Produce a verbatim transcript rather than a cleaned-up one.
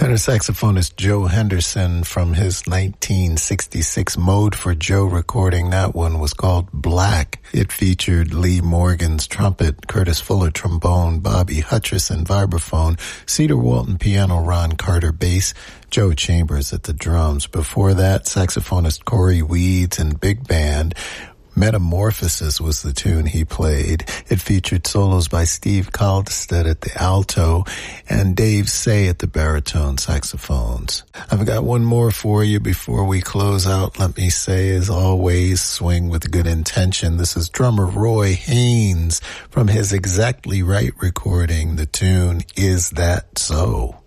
Tenor saxophonist Joe Henderson from his nineteen sixty-six Mode for Joe recording. That one was called Black. It featured Lee Morgan's trumpet, Curtis Fuller trombone, Bobby Hutcherson vibraphone, Cedar Walton piano, Ron Carter bass, Joe Chambers at the drums. Before that, saxophonist Corey Weeds and big band. Metamorphosis was the tune he played. It featured solos by Steve Kaldstedt at the alto and Dave Say at the baritone saxophones. I've got one more for you before we close out. Let me say, as always, swing with good intention. This is drummer Roy Haynes from his Exactly Right recording. The tune, Is That So?